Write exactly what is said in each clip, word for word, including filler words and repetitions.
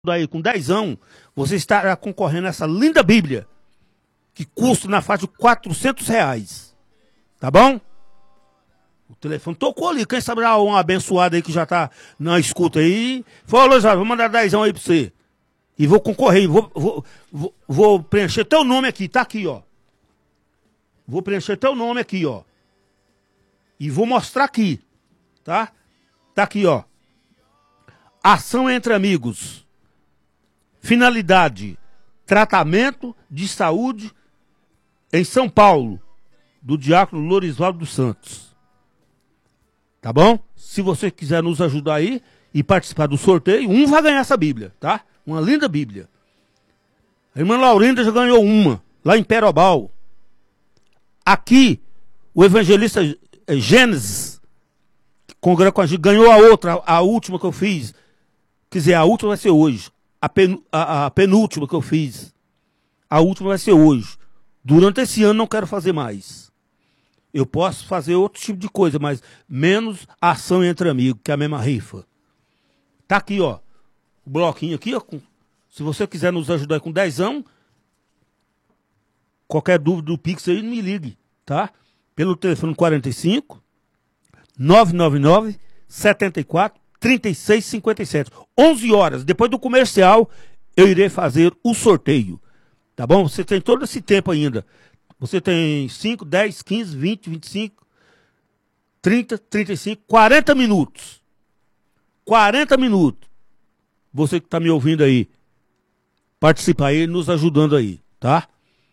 aí com dezão, você estará concorrendo a essa linda Bíblia, que custa na faixa de quatrocentos reais. Tá bom? O telefone tocou ali. Quem sabe já um abençoado aí que já tá na escuta aí. Falou, Luiz, vou mandar dezão aí pra você. E vou concorrer, vou, vou, vou, vou preencher teu nome aqui, tá aqui, ó. Vou preencher teu nome aqui, ó. E vou mostrar aqui, tá? Tá aqui, ó. Ação entre amigos. Finalidade: tratamento de saúde em São Paulo, do diácono Lorisvaldo dos Santos. Tá bom? Se você quiser nos ajudar aí e participar do sorteio, um vai ganhar essa Bíblia, tá? Uma linda Bíblia. A irmã Laurinda já ganhou uma, lá em Perobal. Aqui, o evangelista Gênesis, que congrega com a gente, ganhou a outra, a última que eu fiz. Quer dizer, a última vai ser hoje. A, pen, a, a penúltima que eu fiz. A última vai ser hoje. Durante esse ano não quero fazer mais. Eu posso fazer outro tipo de coisa, mas menos ação entre amigos, que é a mesma rifa. Tá aqui, ó. O bloquinho aqui, ó. Com, se você quiser nos ajudar com dezão, qualquer dúvida do Pix aí, me ligue, tá? Pelo telefone quarenta e cinco, nove nove nove, setenta e quatro, trinta e seis cinquenta e sete. onze horas, depois do comercial, eu irei fazer o sorteio. Tá bom? Você tem todo esse tempo ainda. Você tem cinco, dez, quinze, vinte, vinte e cinco, trinta, trinta e cinco, quarenta minutos. quarenta minutos. Você que está me ouvindo aí, participa aí, nos ajudando aí, tá?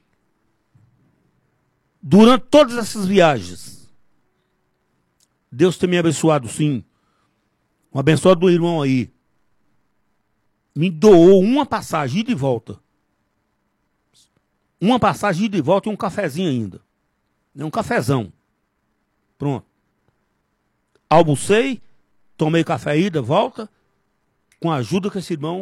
Durante todas essas viagens, Deus tem me abençoado, sim. Um abençoado do irmão aí me doou uma passagem ida e volta. Uma passagem ida e volta e um cafezinho ainda. Um cafezão. Pronto. Almocei, tomei café ida, volta, com a ajuda que esse irmão,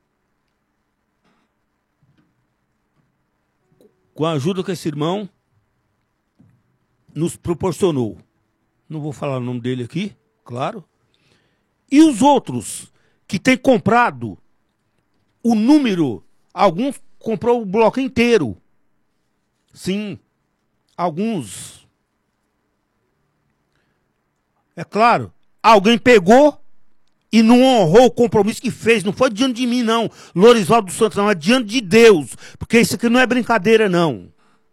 com a ajuda que esse irmão nos proporcionou. Não vou falar o nome dele aqui, claro. E os outros que têm comprado o número, alguns comprou o bloco inteiro. Sim, alguns. É claro, alguém pegou e não honrou o compromisso que fez. Não foi diante de mim, não, Lorisvaldo dos Santos, não, é diante de Deus. Porque isso aqui não é brincadeira, não.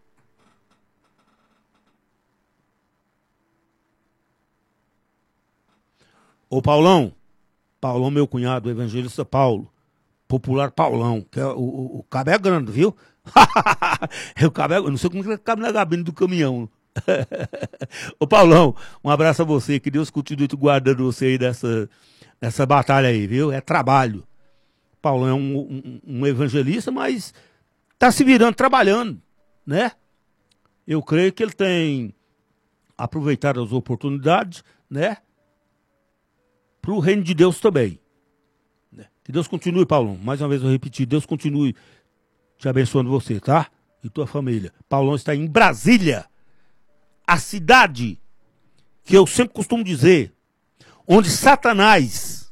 Ô Paulão, Paulão, meu cunhado, o evangelista Paulo, popular Paulão, que é, o, o, o cabo é grande, viu? o cabo é, eu não sei como que cabe na gabine do caminhão. Ô Paulão, um abraço a você, que Deus continue te guardando você aí dessa, dessa batalha aí, viu? É trabalho. Paulão é um, um, um evangelista, mas tá se virando, trabalhando, né? Eu creio que ele tem aproveitado as oportunidades, né? Para o reino de Deus também. Que Deus continue, Paulão. Mais uma vez eu repeti, Deus continue te abençoando você, tá? E tua família. Paulão está em Brasília, a cidade que eu sempre costumo dizer, onde Satanás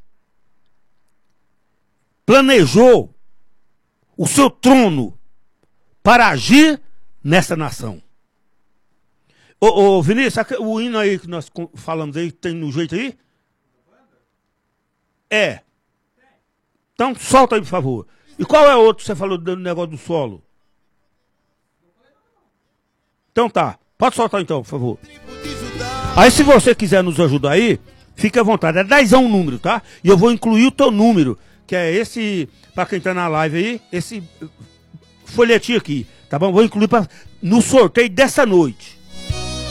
planejou o seu trono para agir nessa nação. Ô, ô Vinícius, o hino aí que nós falamos aí, tem no jeito aí? É. Então solta aí, por favor. E qual é o outro que você falou do negócio do solo? Então tá. Pode soltar então, por favor. Aí se você quiser nos ajudar aí, fique à vontade. É dezão o número, tá? E eu vou incluir o teu número, que é esse, pra quem tá na live aí, esse folhetinho aqui, tá bom? Vou incluir pra, no sorteio dessa noite.